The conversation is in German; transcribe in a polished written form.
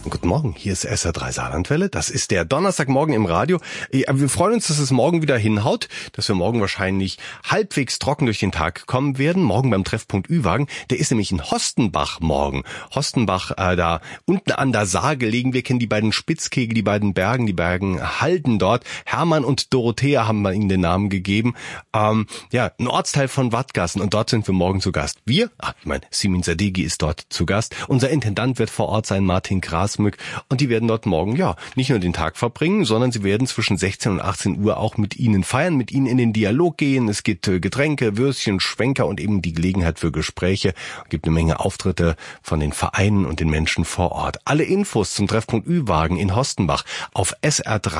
Guten Morgen, hier ist SR3 Saarlandwelle. Das ist der Donnerstagmorgen im Radio. Wir freuen uns, dass es morgen wieder hinhaut, dass wir morgen wahrscheinlich halbwegs trocken durch den Tag kommen werden. Morgen beim Treffpunkt Ü-Wagen, der ist nämlich in Hostenbach morgen. Hostenbach, da unten an der Saar gelegen. Wir kennen die beiden Spitzkegel, die beiden Bergen Halden dort. Hermann und Dorothea haben wir ihnen den Namen gegeben. Ein Ortsteil von Wadgassen, und dort sind wir morgen zu Gast. Simin Sadeghi ist dort zu Gast. Unser Intendant wird vor Ort sein, Martin Grasmück. Und die werden dort morgen, nicht nur den Tag verbringen, sondern sie werden zwischen 16 und 18 Uhr auch mit Ihnen feiern, mit Ihnen in den Dialog gehen. Es gibt Getränke, Würstchen, Schwenker und eben die Gelegenheit für Gespräche. Es gibt eine Menge Auftritte von den Vereinen und den Menschen vor Ort. Alle Infos zum Treffpunkt Ü-Wagen in Hostenbach auf SR3.